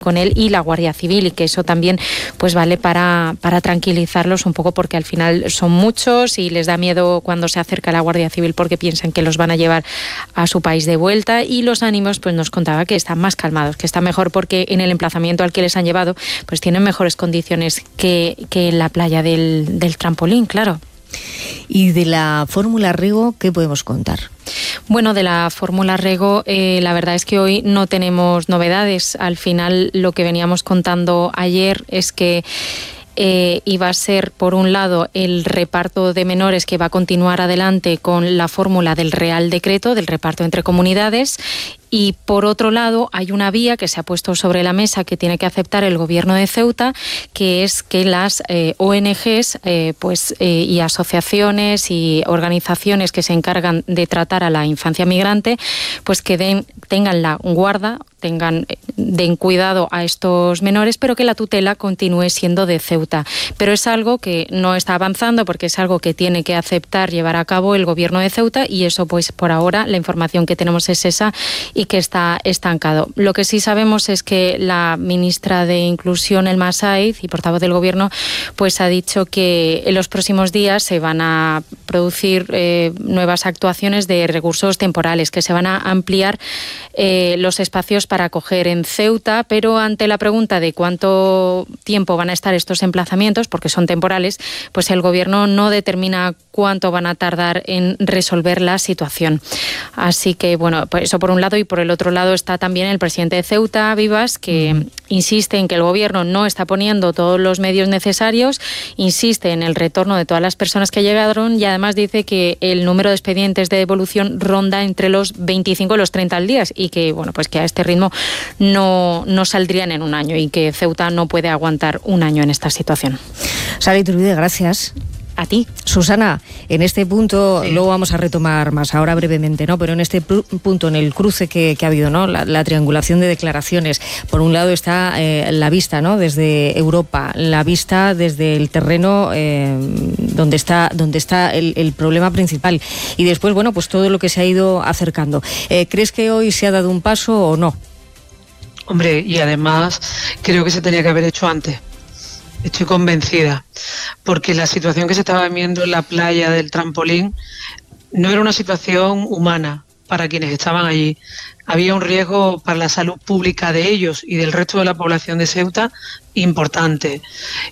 con él y la Guardia Civil, y que eso también pues vale para tranquilizarlos un poco, porque al final son muchos y les da miedo cuando se acerca la Guardia Civil porque piensan que los van a llevar a su país de vuelta. Y los ánimos, pues nos contaba que están más calmados, que está mejor, porque en el emplazamiento al que les han llevado pues tienen mejores condiciones que en la playa del trampolín, claro. Y de la Fórmula Rego, ¿qué podemos contar? Bueno, de la Fórmula Rego, la verdad es que hoy no tenemos novedades. Al final, lo que veníamos contando ayer es que iba a ser, por un lado, el reparto de menores, que va a continuar adelante con la fórmula del Real Decreto, del reparto entre comunidades. Y por otro lado, hay una vía que se ha puesto sobre la mesa que tiene que aceptar el Gobierno de Ceuta, que es que las ONGs y asociaciones y organizaciones que se encargan de tratar a la infancia migrante, pues que tengan la guarda, den cuidado a estos menores, pero que la tutela continúe siendo de Ceuta. Pero es algo que no está avanzando, porque es algo que tiene que aceptar, llevar a cabo el Gobierno de Ceuta, y eso, pues por ahora, la información que tenemos es esa, y que está estancado. Lo que sí sabemos es que la ministra de Inclusión, Elma Saiz, y portavoz del Gobierno, pues ha dicho que en los próximos días se van a producir nuevas actuaciones de recursos temporales, que se van a ampliar los espacios para acoger en Ceuta, pero ante la pregunta de cuánto tiempo van a estar estos emplazamientos, porque son temporales, pues el Gobierno no determina cuánto van a tardar en resolver la situación. Así que, bueno, pues eso por un lado, y por el otro lado está también el presidente de Ceuta, Vivas, que insiste en que el Gobierno no está poniendo todos los medios necesarios, insiste en el retorno de todas las personas que llegaron, y además dice que el número de expedientes de devolución ronda entre los 25 y los 30 al día, y que, bueno, pues que a este ritmo no saldrían en un año, y que Ceuta no puede aguantar un año en esta situación. Sara Iturbide, gracias. A ti. Susana, en este punto, luego vamos a retomar más, ahora brevemente, ¿no? Pero en este punto, en el cruce que ha habido, ¿no? La triangulación de declaraciones. Por un lado está la vista, ¿no? Desde Europa, la vista desde el terreno donde está el problema principal. Y después, bueno, pues todo lo que se ha ido acercando. ¿Crees que hoy se ha dado un paso o no? Hombre, y además creo que se tenía que haber hecho antes. Estoy convencida, porque la situación que se estaba viviendo en la playa del trampolín no era una situación humana para quienes estaban allí. Había un riesgo para la salud pública de ellos y del resto de la población de Ceuta importante.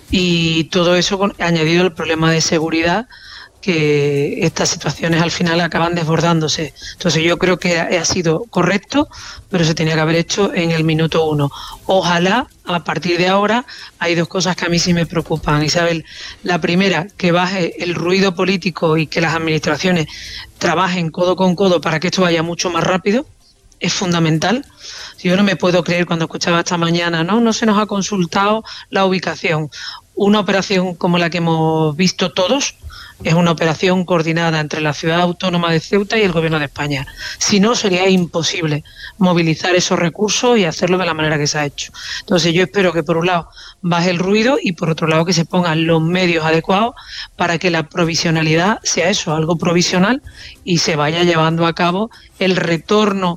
Y todo eso añadido al problema de seguridad, que estas situaciones al final acaban desbordándose. Entonces yo creo que ha sido correcto, pero se tenía que haber hecho en el minuto 1. Ojalá, a partir de ahora, hay dos cosas que a mí sí me preocupan, Isabel. La primera, que baje el ruido político y que las administraciones trabajen codo con codo para que esto vaya mucho más rápido. Es fundamental. Yo no me puedo creer, cuando escuchaba esta mañana, no se nos ha consultado la ubicación. Una operación como la que hemos visto todos es una operación coordinada entre la Ciudad Autónoma de Ceuta y el Gobierno de España. Si no, sería imposible movilizar esos recursos y hacerlo de la manera que se ha hecho. Entonces yo espero que por un lado baje el ruido y por otro lado que se pongan los medios adecuados para que la provisionalidad sea eso, algo provisional, y se vaya llevando a cabo el retorno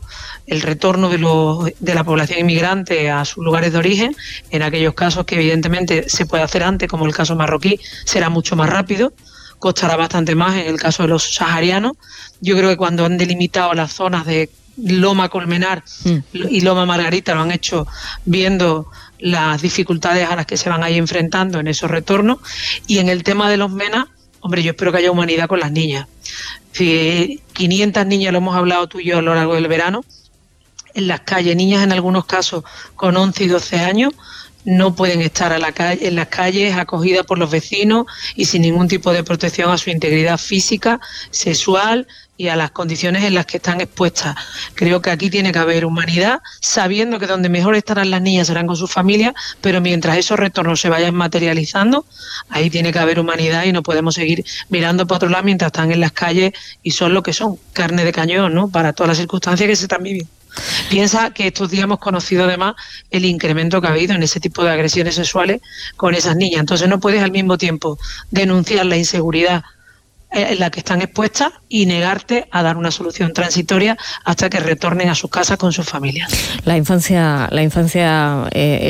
de la población inmigrante a sus lugares de origen. En aquellos casos que evidentemente se puede hacer antes, como el caso marroquí, será mucho más rápido. Costará bastante más en el caso de los saharianos. Yo creo que cuando han delimitado las zonas de Loma Colmenar y Loma Margarita, lo han hecho viendo las dificultades a las que se van ahí enfrentando en esos retornos. Y en el tema de los MENA, hombre, yo espero que haya humanidad con las niñas. 500 niñas, lo hemos hablado tú y yo a lo largo del verano, en las calles, niñas en algunos casos con 11 y 12 años, no pueden estar en las calles acogidas por los vecinos y sin ningún tipo de protección a su integridad física, sexual y a las condiciones en las que están expuestas. Creo que aquí tiene que haber humanidad, sabiendo que donde mejor estarán las niñas serán con sus familias, pero mientras esos retornos se vayan materializando, ahí tiene que haber humanidad y no podemos seguir mirando para otro lado mientras están en las calles y son lo que son, carne de cañón, ¿no? Para todas las circunstancias que se están viviendo. Piensa que estos días hemos conocido además el incremento que ha habido en ese tipo de agresiones sexuales con esas niñas. Entonces no puedes al mismo tiempo denunciar la inseguridad en la que están expuestas y negarte a dar una solución transitoria hasta que retornen a sus casas con sus familias. La infancia